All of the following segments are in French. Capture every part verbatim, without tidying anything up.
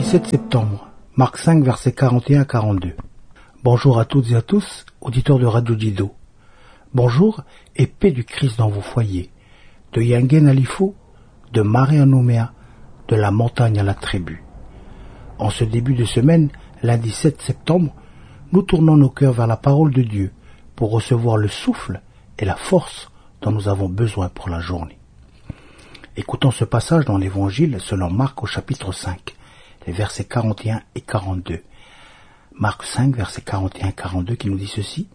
dix-sept septembre, Marc cinq, versets quarante et un à quarante-deux. Bonjour à toutes et à tous, auditeurs de Radio Dido. Bonjour et paix du Christ dans vos foyers, de Yangen à Lifo, de Maré à Nouméa, de la montagne à la tribu. En ce début de semaine, lundi sept septembre, nous tournons nos cœurs vers la parole de Dieu pour recevoir le souffle et la force dont nous avons besoin pour la journée. Écoutons ce passage dans l'Évangile selon Marc au chapitre cinq, les versets quarante et un et quarante-deux. Marc cinq, versets quarante et un à quarante-deux, qui nous dit ceci.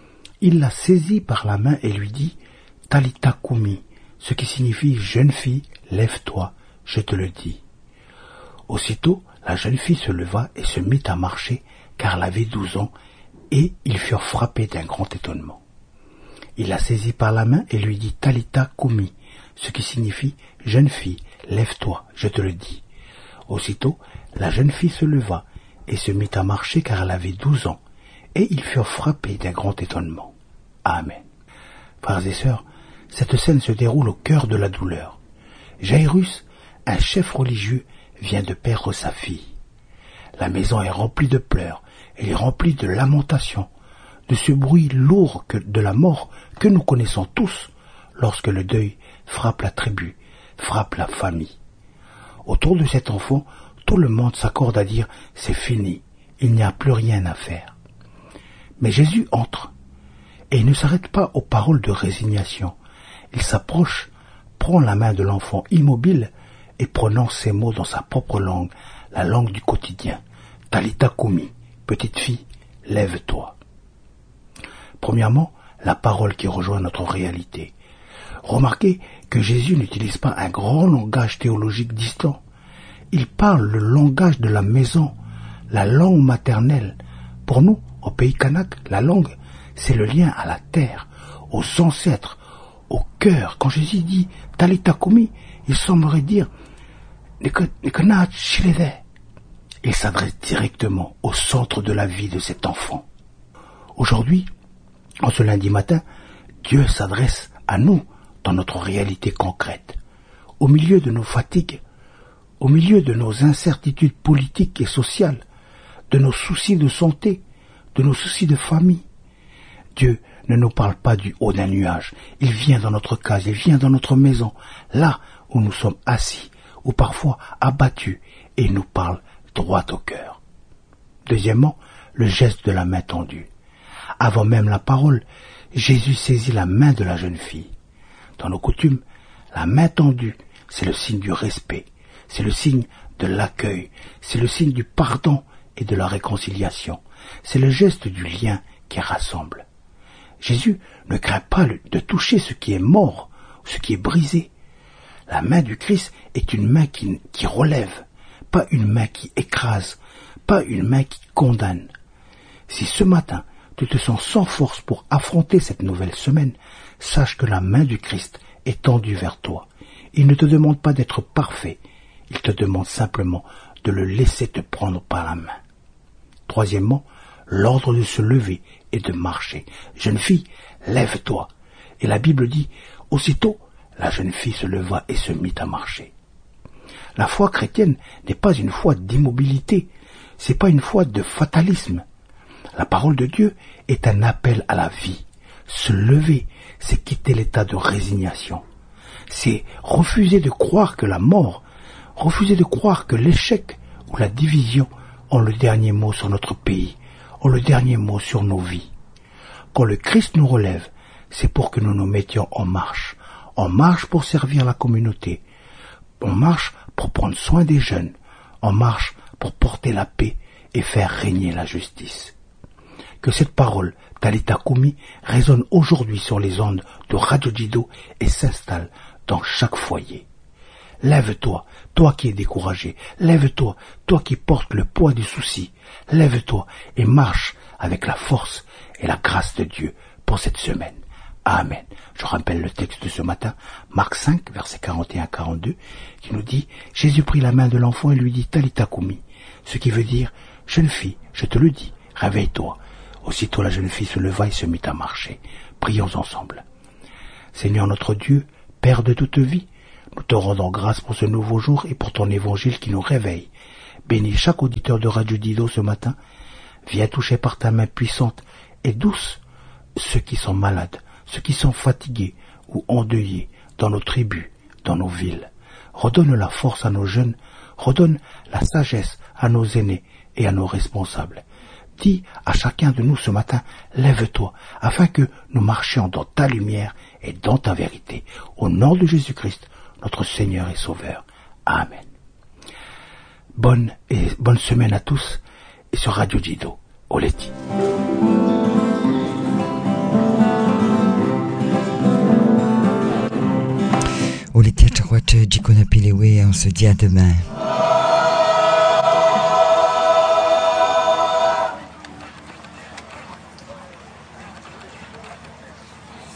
Il la saisit par la main et lui dit « Talitha koumi », ce qui signifie « Jeune fille, lève-toi, je te le dis ». Aussitôt, la jeune fille se leva et se mit à marcher, car elle avait douze ans, et ils furent frappés d'un grand étonnement. Il la saisit par la main et lui dit « Talitha koumi », ce qui signifie « Jeune fille, lève-toi, je te le dis ». Aussitôt, la jeune fille se leva et se mit à marcher car elle avait douze ans, et ils furent frappés d'un grand étonnement. Amen. Frères et sœurs, cette scène se déroule au cœur de la douleur. Jairus, un chef religieux, vient de perdre sa fille. La maison est remplie de pleurs, elle est remplie de lamentations, de ce bruit lourd que de la mort que nous connaissons tous lorsque le deuil frappe la tribu, frappe la famille. Autour de cet enfant, tout le monde s'accorde à dire « c'est fini, il n'y a plus rien à faire ». Mais Jésus entre, et il ne s'arrête pas aux paroles de résignation. Il s'approche, prend la main de l'enfant immobile et prononce ces mots dans sa propre langue, la langue du quotidien. « Talitha koumi », petite fille, lève-toi. Premièrement, la parole qui rejoint notre réalité. Remarquez que Jésus n'utilise pas un grand langage théologique distant. Il parle le langage de la maison, la langue maternelle. Pour nous, au pays kanak, la langue, c'est le lien à la terre, aux ancêtres, au cœur. Quand Jésus dit « Talitha koumi », il semblerait dire « Nekenat shilede ». Il s'adresse directement au centre de la vie de cet enfant. Aujourd'hui, en ce lundi matin, Dieu s'adresse à nous dans notre réalité concrète. Au milieu de nos fatigues, au milieu de nos incertitudes politiques et sociales, de nos soucis de santé, de nos soucis de famille, Dieu ne nous parle pas du haut d'un nuage. Il vient dans notre case, il vient dans notre maison, là où nous sommes assis, ou parfois abattus, et il nous parle droit au cœur. Deuxièmement, le geste de la main tendue. Avant même la parole, Jésus saisit la main de la jeune fille. Dans nos coutumes, la main tendue, c'est le signe du respect, c'est le signe de l'accueil, c'est le signe du pardon et de la réconciliation, c'est le geste du lien qui rassemble. Jésus ne craint pas de toucher ce qui est mort, ce qui est brisé. La main du Christ est une main qui, qui relève, pas une main qui écrase, pas une main qui condamne. Si ce matin, tu te sens sans force pour affronter cette nouvelle semaine, sache que la main du Christ est tendue vers toi. Il ne te demande pas d'être parfait, il te demande simplement de le laisser te prendre par la main. Troisièmement, l'ordre de se lever et de marcher. Jeune fille, lève-toi. Et la Bible dit, aussitôt, la jeune fille se leva et se mit à marcher. La foi chrétienne n'est pas une foi d'immobilité, c'est pas une foi de fatalisme. La parole de Dieu est un appel à la vie. Se lever, c'est quitter l'état de résignation. C'est refuser de croire que la mort, refuser de croire que l'échec ou la division ont le dernier mot sur notre pays, ont le dernier mot sur nos vies. Quand le Christ nous relève, c'est pour que nous nous mettions en marche. En marche pour servir la communauté. En marche pour prendre soin des jeunes. En marche pour porter la paix et faire régner la justice. Que cette parole, Talitha koumi, résonne aujourd'hui sur les ondes de Radio Dido et s'installe dans chaque foyer. Lève-toi, toi qui es découragé. Lève-toi, toi qui portes le poids des soucis. Lève-toi et marche avec la force et la grâce de Dieu pour cette semaine. Amen. Je rappelle le texte de ce matin, Marc cinq, versets quarante et un à quarante-deux, qui nous dit « Jésus prit la main de l'enfant et lui dit « Talitha koumi », ce qui veut dire « Jeune fille, je te le dis, réveille-toi ». Aussitôt la jeune fille se leva et se mit à marcher. Prions ensemble. Seigneur notre Dieu, Père de toute vie, Nous te rendons grâce pour ce nouveau jour et pour ton évangile qui nous réveille. Bénis chaque auditeur de Radio Dido ce matin. Viens toucher par ta main puissante et douce ceux qui sont malades, ceux qui sont fatigués ou endeuillés dans nos tribus, dans nos villes. Redonne la force à nos jeunes, redonne la sagesse à nos aînés et à nos responsables. Dis à chacun de nous ce matin, lève-toi, afin que nous marchions dans ta lumière et dans ta vérité. Au nom de Jésus-Christ, notre Seigneur et Sauveur. Amen. Bonne et bonne semaine à tous et sur Radio Dido, Oleti. Oleti Achakwat Jikona Pilewe, on se dit à demain.